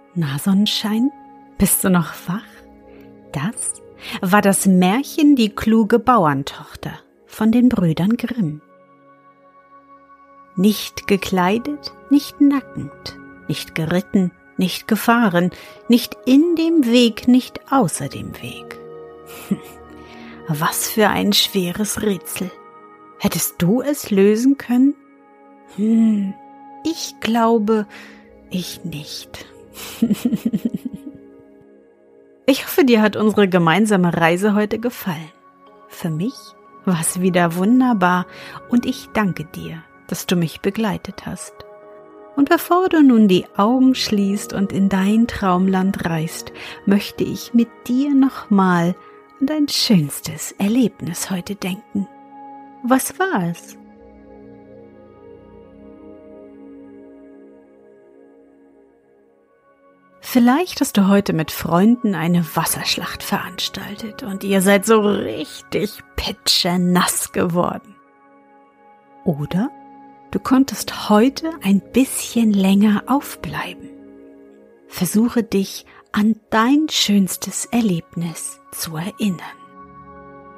Na, Sonnenschein, bist du noch wach? Das war das Märchen Die kluge Bauerntochter von den Brüdern Grimm. Nicht gekleidet, nicht nackend, nicht geritten, nicht gefahren, nicht in dem Weg, nicht außer dem Weg. Was für ein schweres Rätsel. Hättest du es lösen können? Ich glaube, ich nicht. Ich hoffe, dir hat unsere gemeinsame Reise heute gefallen. Für mich war es wieder wunderbar und ich danke dir, dass du mich begleitet hast. Und bevor du nun die Augen schließt und in dein Traumland reist, möchte ich mit dir nochmal an dein schönstes Erlebnis heute denken. Was war es? Vielleicht hast du heute mit Freunden eine Wasserschlacht veranstaltet und ihr seid so richtig pitschenass geworden. Oder du konntest heute ein bisschen länger aufbleiben. Versuche dich an dein schönstes Erlebnis zu erinnern.